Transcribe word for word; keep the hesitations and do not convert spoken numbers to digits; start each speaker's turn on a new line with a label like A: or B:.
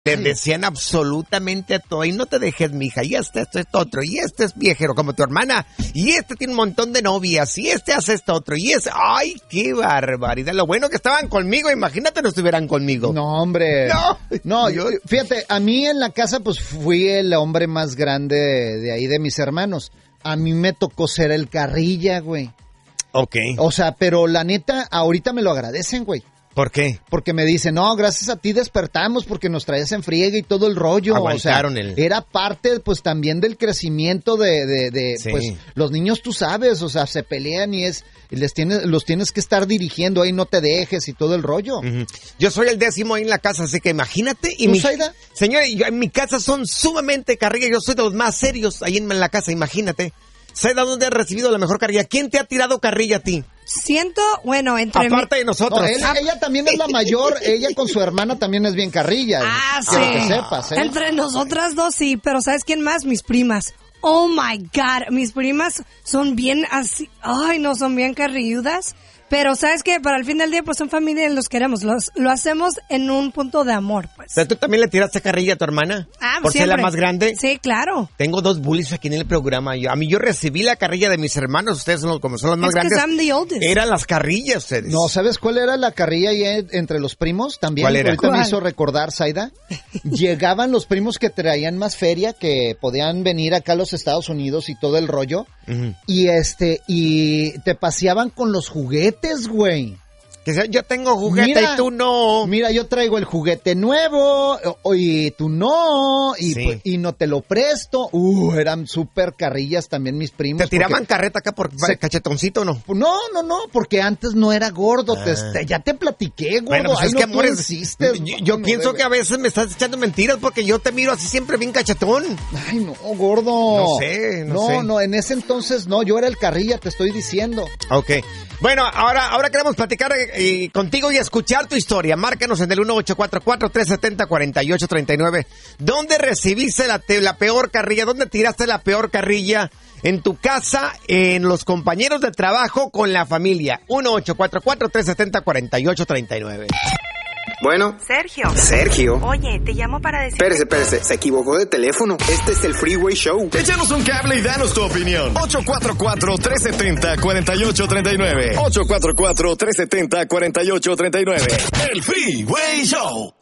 A: Le decían absolutamente a todo, y no te dejes, mija, y este, esto, esto, otro, y este es viejero como tu hermana, y este tiene un montón de novias, y este hace esto, otro, y ese, ay, qué barbaridad. Lo bueno que estaban conmigo, imagínate no estuvieran conmigo.
B: No, hombre.
A: No.
B: No, yo, fíjate, a mí en la casa, pues, fui el hombre más grande de, de ahí, de mis hermanos. A mí me tocó ser el carrilla, güey.
A: Ok.
B: O sea, pero la neta, ahorita me lo agradecen, güey.
A: ¿Por qué?
B: Porque me dicen, no, gracias a ti despertamos porque nos traías en friega y todo el rollo.
A: Aguantaron
B: o sea,
A: el...
B: Era parte, pues, también del crecimiento de, de, de
A: sí.
B: pues, los niños, tú sabes, o sea, se pelean y es, y les tienes, los tienes que estar dirigiendo ahí, no te dejes y todo el rollo.
A: Uh-huh. Yo soy el décimo ahí en la casa, así que imagínate. Y
B: ¿Tú,
A: mi...
B: Zaida?
A: Señora, yo, en mi casa son sumamente carrilla, yo soy de los más serios ahí en la casa, imagínate. Zaida, ¿dónde has recibido la mejor carrilla? ¿Quién te ha tirado carrilla a ti?
C: Siento, bueno, entre
A: Aparte
C: mi...
A: de nosotros.
B: No, él, ella también es la mayor, ella con su hermana también es bien carrilla.
C: Ah,
B: Quiero
C: sí.
B: que sepas, ¿eh?
C: Entre nosotras dos sí, pero ¿sabes quién más? Mis primas. Oh my God, mis primas son bien así, ay no, son bien carrilludas. Pero, ¿sabes qué? Para el fin del día, pues son familia y los queremos. Los, lo hacemos en un punto de amor, pues.
A: ¿Pero tú también le tiraste carrilla a tu hermana?
C: Ah,
A: ¿Por ser
C: siempre.
A: la más grande?
C: Sí, claro.
A: Tengo dos bullies aquí en el programa. Yo, a mí yo recibí la carrilla de mis hermanos. Ustedes son los, como son los más
C: It's 'cause
A: grandes.
C: I'm the oldest.
A: Eran las carrillas ustedes.
B: No, ¿sabes cuál era la carrilla ahí entre los primos? También,
A: ¿Cuál era?
B: ahorita
C: ¿Cuál?
B: me hizo recordar, Zaida. Llegaban los primos que traían más feria, que podían venir acá a los Estados Unidos y todo el rollo.
A: Uh-huh.
B: Y este, y te paseaban con los juguetes, güey.
A: Que sea, yo tengo juguete
B: Mira,
A: y tú no.
B: Mira, yo traigo el juguete nuevo, o- y tú no, y,
A: Sí.
B: pues, y no te lo presto. Uh, eran súper carrillas también mis primos.
A: ¿Te tiraban
B: porque-
A: carreta acá por
B: Se-
A: cachetoncito o no?
B: No, no, no, porque antes no era gordo.
A: Ah.
B: Te- te- ya te platiqué, gordo.
A: Bueno, pues
B: Ay,
A: es
B: no,
A: que
B: tú
A: amores,
B: insistes,
A: yo,
B: no,
A: yo
B: no
A: pienso
B: debe.
A: que a veces me estás echando mentiras porque yo te miro así siempre bien cachetón.
B: Ay, no, gordo.
A: No sé, no
B: No,
A: sé.
B: no, en ese entonces no, yo era el carrilla, te estoy diciendo.
A: Ok. Bueno, ahora, ahora queremos platicar eh, contigo y escuchar tu historia. Márcanos en el uno ocho cuatro cuatro, tres siete cero, cuatro ocho tres nueve. ¿Dónde recibiste la, te- la peor carrilla? ¿Dónde tiraste la peor carrilla? ¿En tu casa, en los compañeros de trabajo, con la familia? uno ocho cuatro cuatro, tres siete cero, cuatro ocho tres nueve.
D: Bueno.
E: Sergio.
D: Sergio.
E: Oye, te llamo para decir...
D: Espérese, espérese, se equivocó de teléfono. Este es el Freeway Show.
F: Échanos un cable y danos tu opinión. ocho cuatro cuatro, tres siete cero, cuatro ocho tres nueve. ocho cuatro cuatro, tres siete cero, cuatro ocho tres nueve. El Freeway Show.